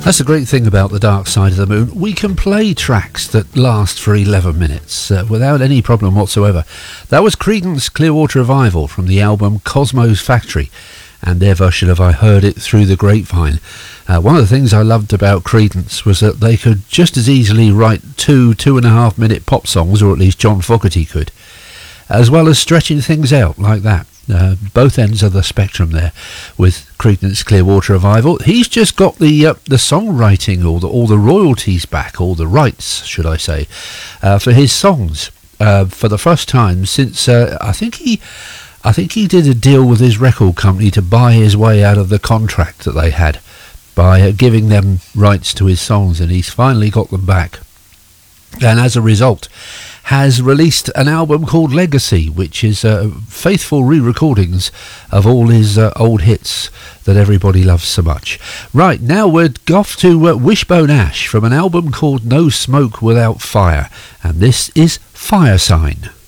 That's the great thing about the Dark Side of the Moon. We can play tracks that last for 11 minutes without any problem whatsoever. That was Creedence Clearwater Revival from the album Cosmo's Factory and their version of I Heard It Through the Grapevine. One of the things I loved about Creedence was that they could just as easily write 2.5 minute pop songs, or at least John Fogerty could, as well as stretching things out like that. Both ends of the spectrum there with Creedence Clearwater Revival. He's just got the songwriting or all the royalties back, or the rights, should I say, for his songs for the first time since I think he did a deal with his record company to buy his way out of the contract that they had by giving them rights to his songs, and he's finally got them back. And as a result, has released an album called Legacy, which is faithful re-recordings of all his old hits that everybody loves so much. Right, now we're off to Wishbone Ash from an album called No Smoke Without Fire, and this is Fire Sign.